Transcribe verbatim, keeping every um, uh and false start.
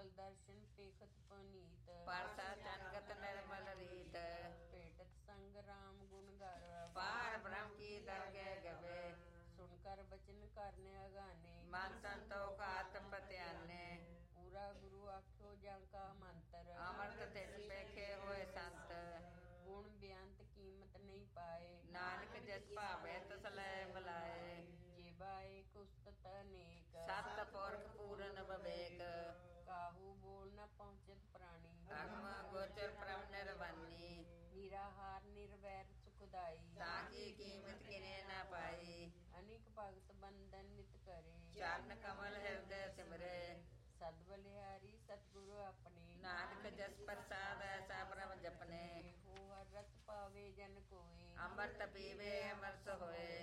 युगल दर्शन पेखत पनीत परसा चनगत निर्मल रीत पेटत संग राम गुण गर पार ब्रह्म की दरगह गवे सुनकर बचन करने अगाने मन संतोख आत्म पत्याने पूरा गुरु आख्यो जाका मंत्र अमृत तिस पेखे होए संत गुण बेअंत कीमत नहीं पाए नानक जिस भावे तिस लै मिलाए जेबा एक उस्तत अनेक सत पुरख पूरन विवेक काहू बोल न पहुँचत प्राणी अगम गोचर परम निर्वाणी निराहार निर्वैर सुखदाई ताकि कीमत किने न पाई अनेक भगत बंदन नित करे चरण कमल हृदय सिमरे सद बलिहारी सतगुरु अपने नानक जस प्रसाद ऐसा ब्रह्म जपने हो हर रत पावे जन कोय अमृत पीवे अमरस होए